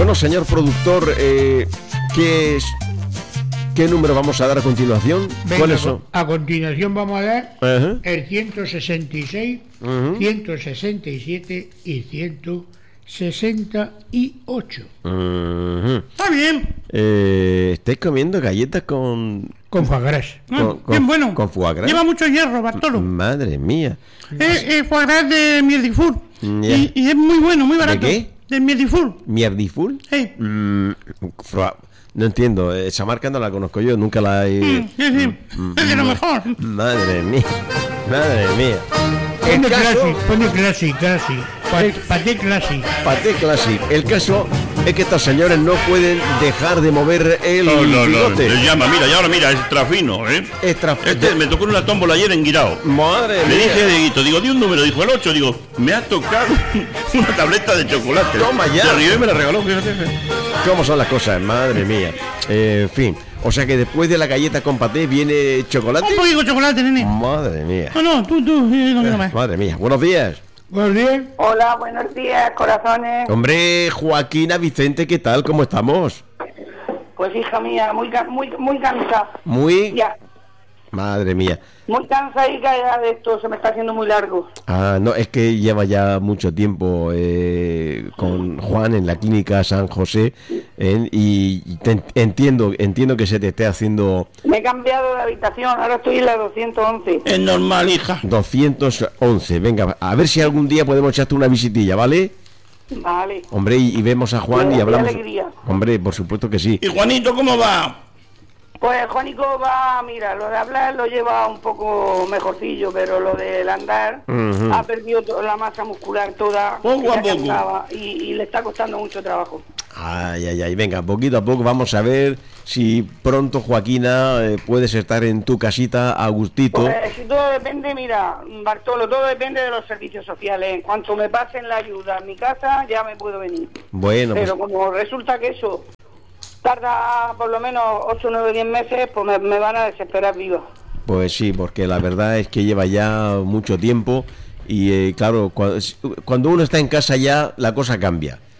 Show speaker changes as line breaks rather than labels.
Bueno, señor productor, ¿qué número vamos a dar a continuación?
Venga,
¿Cuáles son?
A continuación vamos a dar el 166, 167 y 168.
Está bien.
¿Estáis comiendo galletas con
Con foie gras.
Bien bueno.
¿Con foie gras?
Lleva mucho hierro, Bartolo.
Madre mía.
Es foie gras de Mierdifur.
Ya.
Y es muy bueno, muy barato.
¿De qué?
De Mierdifur.
¿Mierdiful?
Sí.
No entiendo, esa marca no la conozco yo, nunca la he...
Sí. Es de lo mejor.
Madre mía, madre mía.
Pone classic. Paté classic.
Paté Classic. El caso es que estos señores no pueden dejar de mover el bigote.
Le llama, mira, y ahora mira, es trafino, ¿eh? Me tocó en una tómbola ayer en Guirao.
Madre
Le
mía.
dije a Dieguito, digo, di un número, dijo el 8, digo, me ha tocado una tableta de chocolate.
Toma ya.
Se rió y me la regaló, fíjate.
¿Cómo son las cosas? Madre mía. En fin, o sea que después de la galleta con paté viene chocolate.
Un poquito de chocolate, nene.
Madre mía.
No, tú, no quiero más.
Madre mía. Buenos días.
Buenos días.
Hola, buenos días, corazones.
Hombre, Joaquina, Vicente, ¿qué tal? ¿Cómo estamos?
Pues hija mía, muy cansada.
Muy...
Ya,
Madre mía.
muy cansadica ya de esto, se me está haciendo muy largo.
Ah, no, es que lleva ya mucho tiempo con Juan en la clínica San José y entiendo que se te esté haciendo
Me he cambiado de habitación, ahora estoy en la 211.
Es normal, hija.
211. Venga, a ver si algún día podemos echarte una visitilla, ¿vale?
Vale.
Hombre, y vemos a Juan
Qué
y hablamos.
alegría.
Hombre, por supuesto que sí.
¿Y Juanito cómo va?
Pues Juanico va, mira, lo de hablar lo lleva un poco mejorcillo, pero lo del andar ha perdido la masa muscular toda.
Poco a
que
poco.
andaba, y le está costando mucho trabajo.
Ay, venga, poquito a poco vamos a ver si pronto, Joaquina, puedes estar en tu casita a gustito.
Pues si todo depende, mira, Bartolo, todo depende de los servicios sociales. En cuanto me pasen la ayuda en mi casa, ya me puedo venir.
Bueno,
Pero
pues,
como resulta que eso tarda por lo menos 8, 9, 10 meses, pues me van a desesperar viva.
pues sí, porque la verdad es que lleva ya mucho tiempo y claro, cuando uno está en casa ya la cosa cambia.